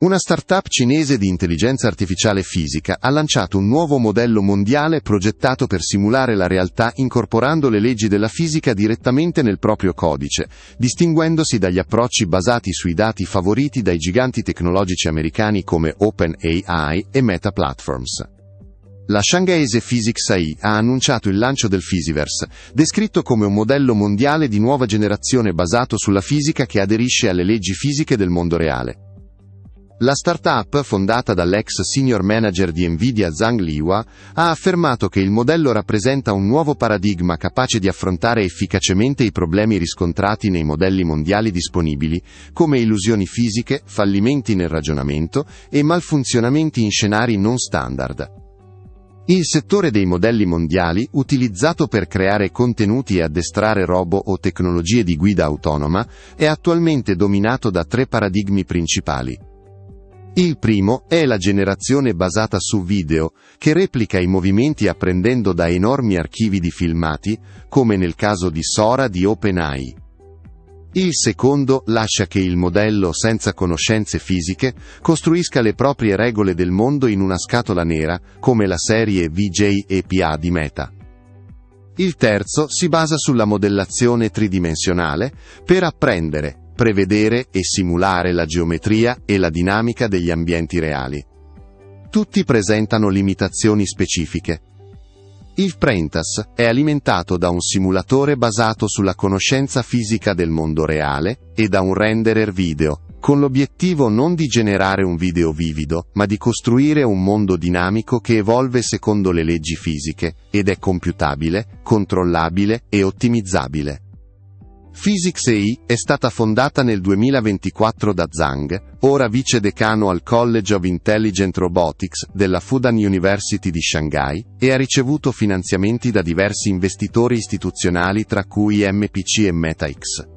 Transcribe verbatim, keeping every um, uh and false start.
Una startup cinese di intelligenza artificiale fisica ha lanciato un nuovo modello mondiale progettato per simulare la realtà incorporando le leggi della fisica direttamente nel proprio codice, distinguendosi dagli approcci basati sui dati favoriti dai giganti tecnologici americani come OpenAI e Meta Platforms. La shanghaese Physics A I ha annunciato il lancio del Physiverse, descritto come un modello mondiale di nuova generazione basato sulla fisica che aderisce alle leggi fisiche del mondo reale. La startup, fondata dall'ex senior manager di Nvidia Zhang Liwa, ha affermato che il modello rappresenta un nuovo paradigma capace di affrontare efficacemente i problemi riscontrati nei modelli mondiali disponibili, come illusioni fisiche, fallimenti nel ragionamento e malfunzionamenti in scenari non standard. Il settore dei modelli mondiali, utilizzato per creare contenuti e addestrare robot o tecnologie di guida autonoma, è attualmente dominato da tre paradigmi principali. Il primo è la generazione basata su video, che replica i movimenti apprendendo da enormi archivi di filmati, come nel caso di Sora di OpenAI. Il secondo lascia che il modello senza conoscenze fisiche costruisca le proprie regole del mondo in una scatola nera, come la serie V J A P I di Meta. Il terzo si basa sulla modellazione tridimensionale per apprendere, prevedere e simulare la geometria e la dinamica degli ambienti reali. Tutti presentano limitazioni specifiche. Il Prentas è alimentato da un simulatore basato sulla conoscenza fisica del mondo reale e da un renderer video, con l'obiettivo non di generare un video vivido, ma di costruire un mondo dinamico che evolve secondo le leggi fisiche, ed è computabile, controllabile e ottimizzabile. Physics A I è stata fondata nel duemilaventiquattro da Zhang, ora vice decano al College of Intelligent Robotics della Fudan University di Shanghai, e ha ricevuto finanziamenti da diversi investitori istituzionali tra cui M P C e MetaX.